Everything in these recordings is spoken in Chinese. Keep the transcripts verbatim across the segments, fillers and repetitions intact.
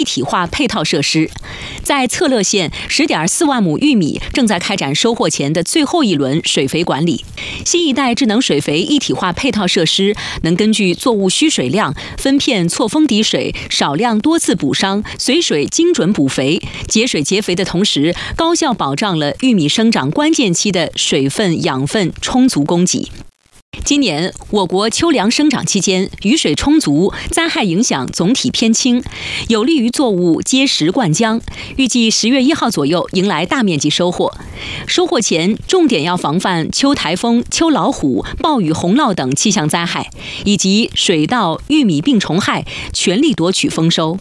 体化配套设施。在策勒县，十点四万亩玉米正在开展收获前的最后一轮水肥管理。新一代智能水肥一体化配套设施能根据作物需水量分片错峰滴水，少量多次补伤，随水精准补肥，节水节肥的同时，高效保障了玉米生长关键期的水分、养分充足供给。今年我国秋粮生长期间，雨水充足，灾害影响总体偏轻，有利于作物结实灌浆。预计十月一号左右迎来大面积收获。收获前，重点要防范秋台风、秋老虎、暴雨洪涝等气象灾害，以及水稻、玉米病虫害，全力夺取丰收。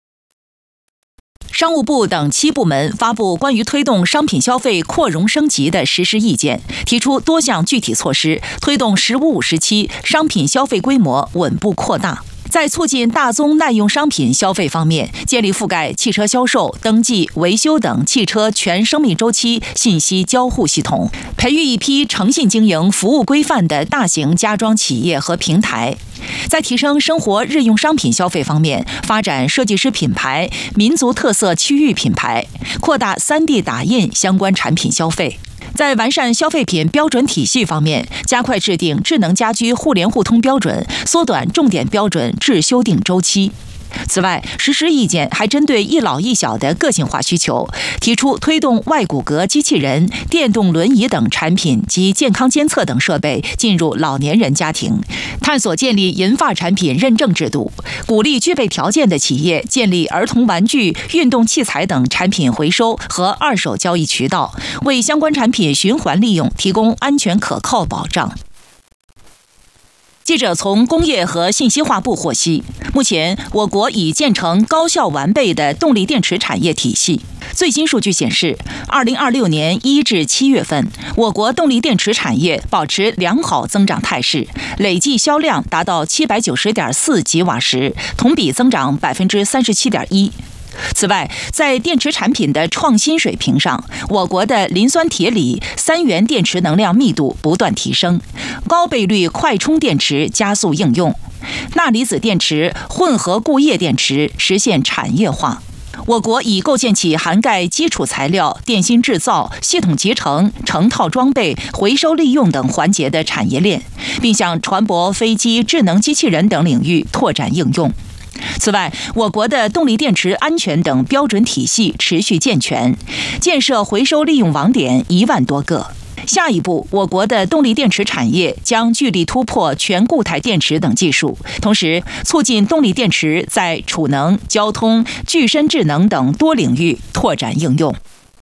商务部等七部门发布关于推动商品消费扩容升级的实施意见，提出多项具体措施，推动“十五五”时期商品消费规模稳步扩大。在促进大宗耐用商品消费方面，建立覆盖汽车销售、登记、维修等汽车全生命周期信息交互系统，培育一批诚信经营、服务规范的大型家装企业和平台。在提升生活日用商品消费方面，发展设计师品牌、民族特色区域品牌，扩大 三 D 打印相关产品消费。在完善消费品标准体系方面，加快制定智能家居互联互通标准，缩短重点标准制修订周期。此外，实施意见还针对一老一小的个性化需求，提出推动外骨骼机器人、电动轮椅等产品及健康监测等设备进入老年人家庭，探索建立银发产品认证制度，鼓励具备条件的企业建立儿童玩具、运动器材等产品回收和二手交易渠道，为相关产品循环利用提供安全可靠保障。记者从工业和信息化部获悉，目前我国已建成高效完备的动力电池产业体系。最新数据显示，二零二六年一至七月份，我国动力电池产业保持良好增长态势，累计销量达到七百九十点四吉瓦时，同比增长百分之三十七点一。此外，在电池产品的创新水平上，我国的磷酸铁锂三元电池能量密度不断提升，高倍率快充电池加速应用，钠离子电池、混合固液电池实现产业化。我国已构建起涵盖基础材料、电芯制造、系统集成、成套装备、回收利用等环节的产业链，并向船舶、飞机、智能机器人等领域拓展应用。此外，我国的动力电池安全等标准体系持续健全，建设回收利用网点一万多个。下一步，我国的动力电池产业将聚力突破全固态电池等技术，同时促进动力电池在储能、交通、具身智能等多领域拓展应用。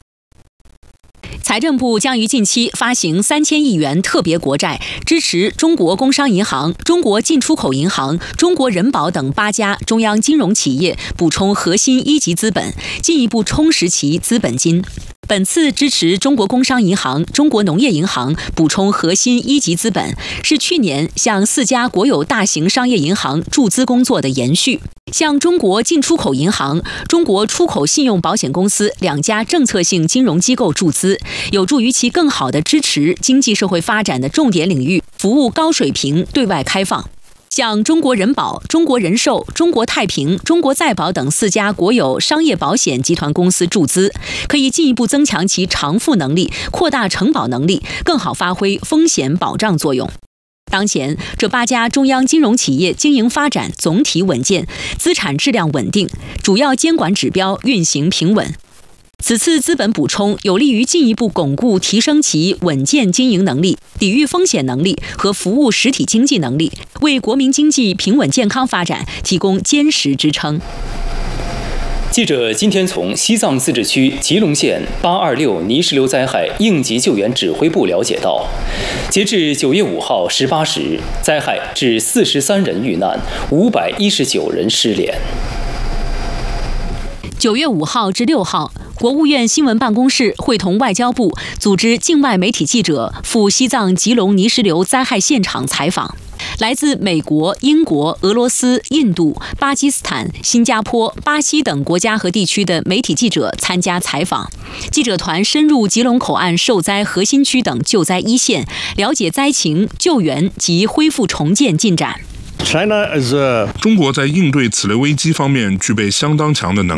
财政部将于近期发行三千亿元特别国债，支持中国工商银行、中国进出口银行、中国人保等八家中央金融企业补充核心一级资本，进一步充实其资本金。本次支持中国工商银行、中国农业银行补充核心一级资本，是去年向四家国有大型商业银行注资工作的延续。向中国进出口银行、中国出口信用保险公司两家政策性金融机构注资，有助于其更好地支持经济社会发展的重点领域服务高水平对外开放。向中国人保、中国人寿、中国太平、中国再保等四家国有商业保险集团公司注资，可以进一步增强其偿付能力，扩大承保能力，更好发挥风险保障作用。当前，这八家中央金融企业经营发展总体稳健，资产质量稳定，主要监管指标运行平稳。此次资本补充有利于进一步巩固提升其稳健经营能力、抵御风险能力和服务实体经济能力，为国民经济平稳健康发展提供坚实支撑。 记者今天从西藏自治区吉隆县八二六泥石流灾害应急救援指挥部了解到，截至九月五号十八时，灾害致四十三人遇难，五百一十九人失联。 九月五号至六号，国务院新闻办公室会同外交部组织境外媒体记者赴西藏吉隆泥石流灾害现场采访。来自美国、英国、俄罗斯、印度、巴基斯坦、新加坡、巴西等国家和地区的媒体记者参加采访。记者团深入吉隆口岸受灾核心区等救灾一线，了解灾情、救援及恢复重建进展。 中国在应对此类危机方面具备相当强的能力。